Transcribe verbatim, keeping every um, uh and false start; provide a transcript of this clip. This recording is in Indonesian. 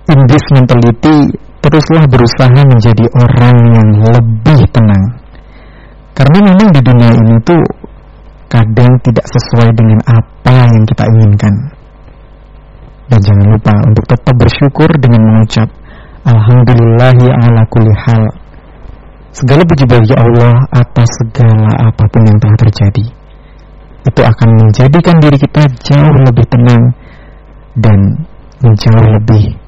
in this mentality, teruslah berusaha menjadi orang yang lebih tenang. Karena memang di dunia ini tuh kadang tidak sesuai dengan apa yang kita inginkan. Dan jangan lupa untuk tetap bersyukur dengan mengucap alhamdulillahi ala kulli hal. Segala puji bagi Allah atas segala apapun yang telah terjadi. Itu akan menjadikan diri kita jauh lebih tenang dan jauh lebih